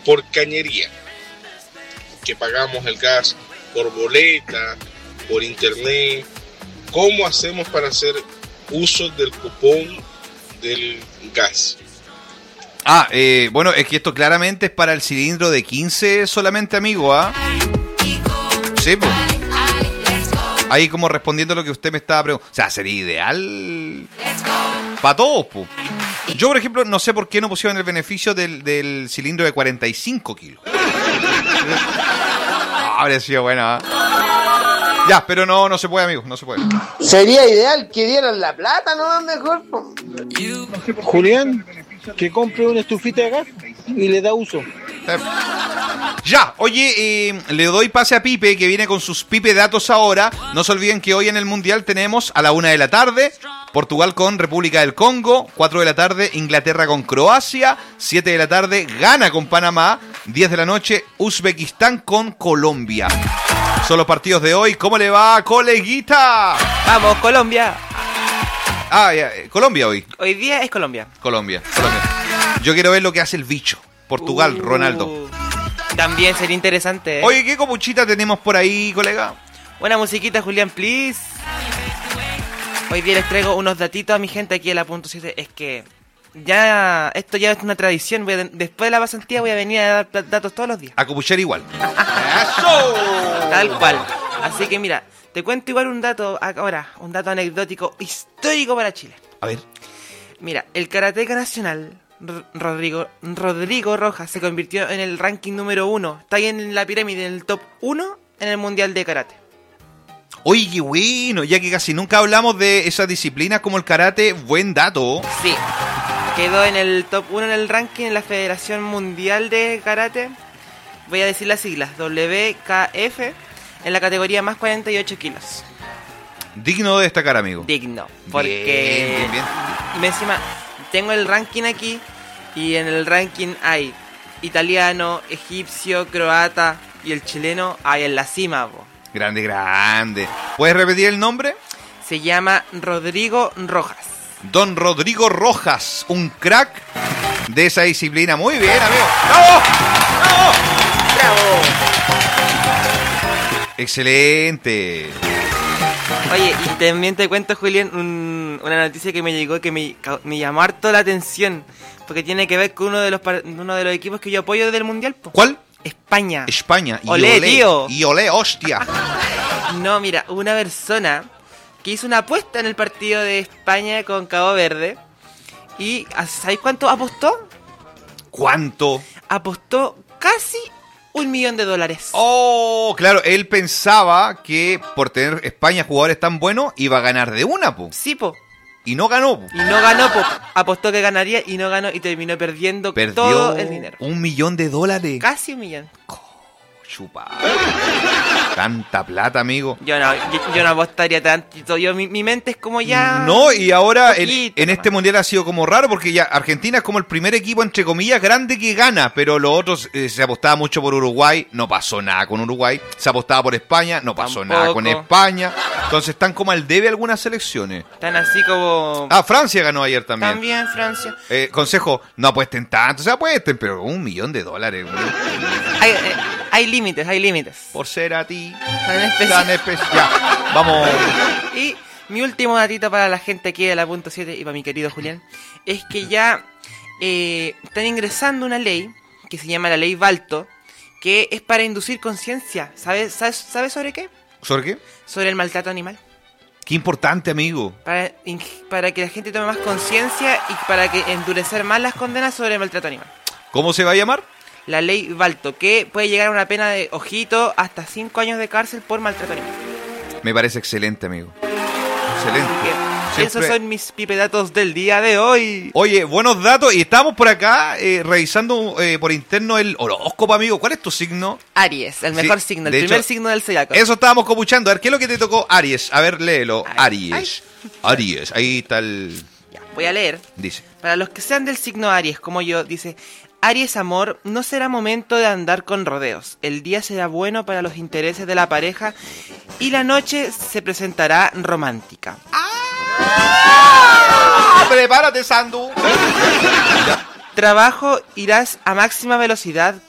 por cañería, que pagamos el gas por boleta, por internet. ¿Cómo hacemos para hacer uso del cupón del gas? Bueno, es que esto claramente es para el cilindro de 15 solamente, amigo, ¿ah? Sí, pues. Ahí como respondiendo a lo que usted me estaba preguntando. O sea, sería ideal para todos, pues. Yo, por ejemplo, no sé por qué no pusieron el beneficio del cilindro de 45 kilos. Habría sido buena, ¿eh? Ya, pero no se puede, amigo, no se puede. Sería ideal que dieran la plata, ¿no? Mejor. Julián, que compre una estufita de gas y le da uso. Ya, oye, le doy pase a Pipe, que viene con sus Pipe datos ahora. No se olviden que hoy en el Mundial tenemos a la 1 de la tarde Portugal con República del Congo, 4 de la tarde Inglaterra con Croacia, 7 de la tarde Ghana con Panamá, 10 de la noche Uzbekistán con Colombia. Son los partidos de hoy. ¿Cómo le va, coleguita? Vamos, Colombia. Colombia hoy. Hoy día es Colombia. Colombia. Yo quiero ver lo que hace el bicho. Portugal, Ronaldo. También sería interesante. Oye, ¿qué copuchita tenemos por ahí, colega? Buena musiquita, Julián, please. Hoy día les traigo unos datitos a mi gente aquí en la punto 7. Es que esto ya es una tradición. Después de la pasantía voy a venir a dar datos todos los días. A copuchar igual. ¡Eso! Tal cual. Así que mira, te cuento igual un dato ahora. Un dato anecdótico histórico para Chile. A ver. Mira, el karateca nacional Rodrigo Rojas se convirtió en el ranking número 1. Está ahí en la pirámide, en el top 1 en el mundial de karate. Oye, qué bueno, ya que casi nunca hablamos de esas disciplinas como el karate, buen dato. Sí, quedó en el top 1 en el ranking en la Federación Mundial de Karate. Voy a decir las siglas, WKF, en la categoría más 48 kilos. Digno de destacar, amigo. Digno, porque bien. Y encima tengo el ranking aquí y en el ranking hay italiano, egipcio, croata y el chileno ahí en la cima, po. Grande. ¿Puedes repetir el nombre? Se llama Rodrigo Rojas. Don Rodrigo Rojas, un crack de esa disciplina. Muy bien, amigo. ¡Bravo! Excelente. Oye, y también te cuento, Julián, una noticia que me llegó que me llamó harto la atención, porque tiene que ver con uno de los equipos que yo apoyo del Mundial, po. ¿Cuál? España. Y olé, tío. Y olé, hostia. No, mira, una persona que hizo una apuesta en el partido de España con Cabo Verde. ¿Y sabéis cuánto apostó? ¿Cuánto? Apostó casi $1.000.000. Oh, claro, él pensaba que por tener España jugadores tan buenos iba a ganar de una, po. Sí, po. Y no ganó, po. Apostó que ganaría y no ganó y terminó perdiendo todo el dinero. $1.000.000. Casi $1 millón. Chupa. Tanta plata, amigo. Yo no apostaría tanto. Mi mente es como ya... No, y ahora poquito, en este mundial ha sido como raro porque ya Argentina es como el primer equipo, entre comillas, grande que gana, pero los otros se apostaba mucho por Uruguay, no pasó nada con Uruguay. Se apostaba por España, no pasó nada con España. Entonces están como al debe algunas selecciones. Están así como... Francia ganó ayer también. También Francia. Consejo, no apuesten tanto, o sea, apuesten, pero $1.000.000. Hay límites. Por ser a ti Tan especial. Vamos. Y mi último datito para la gente aquí de la punto 7 y para mi querido Julián es que ya están ingresando una ley que se llama la ley Balto, que es para inducir conciencia. ¿Sabes sobre qué? ¿Sobre qué? Sobre el maltrato animal. Qué importante, amigo. Para que la gente tome más conciencia y para que endurecer más las condenas sobre el maltrato animal. ¿Cómo se va a llamar? La ley Balto, que puede llegar a una pena de, ojito, hasta 5 años de cárcel por maltrato animal. Me parece excelente, amigo. Excelente. Esos son mis pipedatos del día de hoy. Oye, buenos datos. Y estamos por acá revisando por interno el horóscopo, amigo. ¿Cuál es tu signo? Aries, el mejor signo, el primer signo del zodiaco. Eso estábamos copuchando. A ver, ¿qué es lo que te tocó? Aries. A ver, léelo. Aries. Ahí está el... Ya, voy a leer. Dice. Para los que sean del signo Aries, como yo, dice... Aries, amor, no será momento de andar con rodeos. El día será bueno para los intereses de la pareja y la noche se presentará romántica. ¡Prepárate, Sandu! Trabajo, irás a máxima velocidad